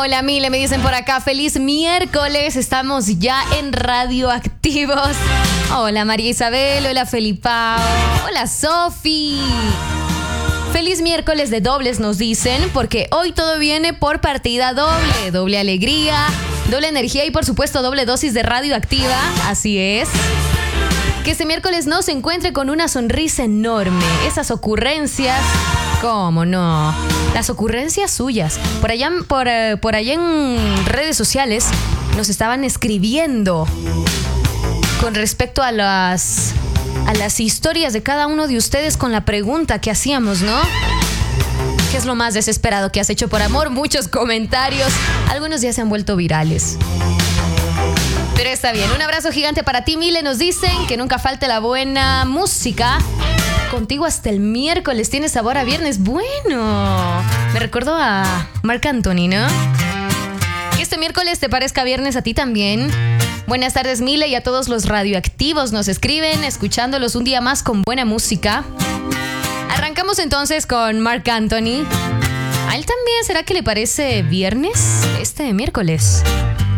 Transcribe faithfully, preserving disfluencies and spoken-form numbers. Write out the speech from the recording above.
Hola, Mile, me dicen por acá. Feliz miércoles. Estamos ya en Radioactivos. Hola, María Isabel. Hola, Felipao. Hola, Sofi. Feliz miércoles de dobles, nos dicen, porque hoy todo viene por partida doble. Doble alegría, doble energía y, por supuesto, doble dosis de radioactiva. Así es. Que este miércoles no se encuentre con una sonrisa enorme. Esas ocurrencias, ¿cómo no? Las ocurrencias suyas. Por allá, por, uh, por allá en redes sociales nos estaban escribiendo con respecto a las, a las historias de cada uno de ustedes con la pregunta que hacíamos, ¿no? ¿Qué es lo más desesperado que has hecho por amor? Muchos comentarios. Algunos ya se han vuelto virales. Pero está bien. Un abrazo gigante para ti, Mile. Nos dicen que nunca falte la buena música. Contigo hasta el miércoles. Tiene sabor a viernes. Bueno. Me recordó a Marc Anthony, ¿no? Que este miércoles te parezca viernes a ti también. Buenas tardes, Mile, y a todos los radioactivos nos escriben, escuchándolos un día más con buena música. Arrancamos entonces con Marc Anthony. ¿A él también será que le parece viernes este miércoles?